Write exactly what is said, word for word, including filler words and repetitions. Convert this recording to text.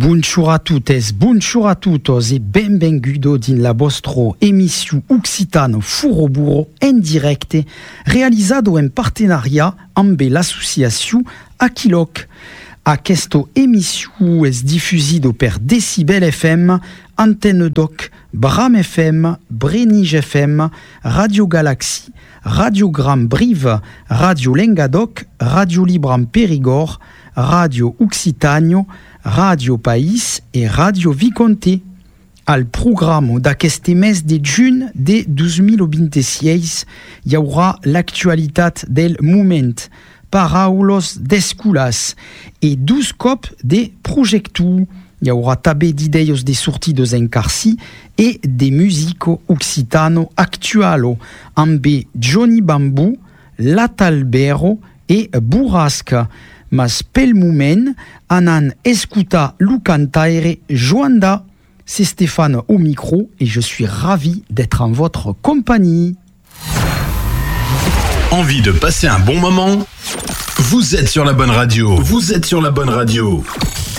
Bonjour a tuttes, bonjour a tutos e benvengudo din la vostro emissio Occitano Furo Burro en directe realizado en partenariat amb l'associació Aquiloc. Aquesto emissio es difusido per Decibel F M, Antenne Doc, Bram F M, Brenige F M, Radio Galaxie, Radiogram Brive, Radio Lengadoc, Radio Libram Périgord, Radio Occitano, Radio País e Radio Viconte. Al programa d'aquest mes de juny de dos mil vint-i-sis hi haurà l'actualitat del moment, paraules d'escoles e dos cops de projectu. Hi haurà també d'idees de sortides en carcí e de musico occitano actualo amb Johnny Bambú, L'Atalbero e Burrasca. Mas pel moment anan escutar le cantaire Joanda. C'est Stéphane au micro et je suis ravi d'être en votre compagnie. Envie de passer un bon moment? Vous êtes sur la bonne radio. Vous êtes sur la bonne radio.